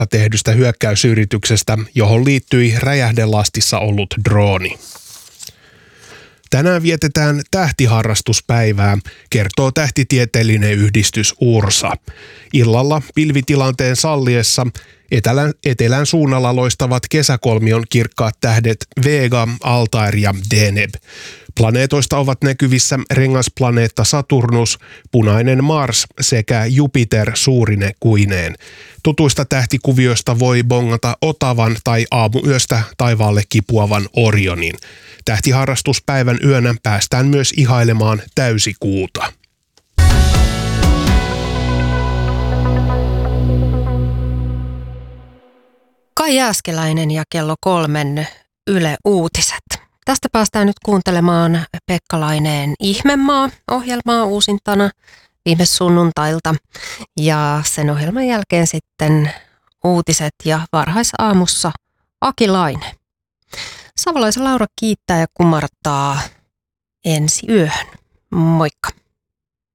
tehdystä hyökkäysyrityksestä, johon liittyi räjähdelastissa ollut drooni. Tänään vietetään tähtiharrastuspäivää, kertoo tähtitieteellinen yhdistys URSA. Illalla pilvitilanteen salliessa etelän suunnalla loistavat kesäkolmion kirkkaat tähdet Vega, Altair ja Deneb. Planeetoista ovat näkyvissä rengasplaneetta Saturnus, punainen Mars sekä Jupiter suurine kuineen. Tutuista tähtikuvioista voi bongata Otavan tai aamuyöstä taivaalle kipuavan Orionin. Tähtiharrastuspäivän yönä päästään myös ihailemaan täysikuuta. Kai Jääskeläinen ja kello 3 Yle Uutiset. Tästä päästään nyt kuuntelemaan Pekka Laineen Ihmemaa-ohjelmaa uusintana viime sunnuntailta. Ja sen ohjelman jälkeen sitten uutiset ja varhaisaamussa Aki Laine. Savolaisen Laura kiittää ja kumartaa ensi yöhön. Moikka!